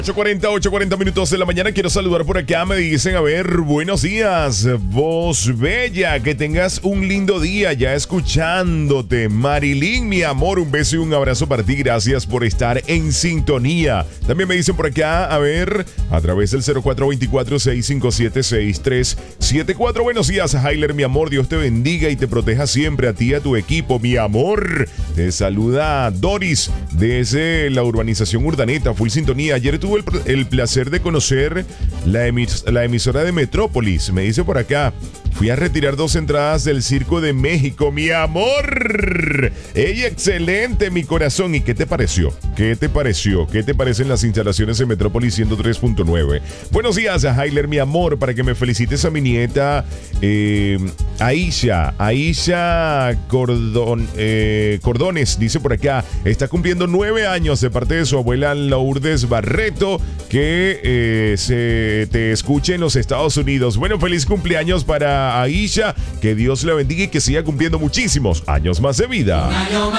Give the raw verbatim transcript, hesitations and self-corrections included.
ocho cuarenta, ocho cuarenta minutos de la mañana. Quiero saludar por acá. Me dicen, a ver, buenos días, voz bella. Que tengas un lindo día ya escuchándote. Marilyn, mi amor, un beso y un abrazo para ti. Gracias por estar en sintonía. También me dicen por acá, a ver, a través del cero cuatro dos cuatro, seis cinco siete, seis tres siete cuatro. Buenos días, Jailer, mi amor. Dios te bendiga y te proteja siempre a ti y a tu equipo, mi amor. Te saluda Doris desde la urbanización Urdaneta. Full sintonía. Ayer tuve el, el placer de conocer la, emis, la emisora de Metrópolis. Me dice por acá, fui a retirar dos entradas del Circo de México, mi amor. ¡Ey, excelente, mi corazón! ¿Y qué te pareció? ¿Qué te pareció? ¿Qué te parecen las instalaciones de Metrópolis ciento tres punto nueve? Buenos días, Jailer, mi amor, para que me felicites a mi nieta eh, Aisha. Aisha Cordon, eh, Cordones, dice por acá, está cumpliendo nueve años de parte de su abuela Lourdes Barreto, que eh, se te escuche en los Estados Unidos. Bueno, feliz cumpleaños para Aisha, que Dios la bendiga y que siga cumpliendo muchísimos años más de vida. Un año más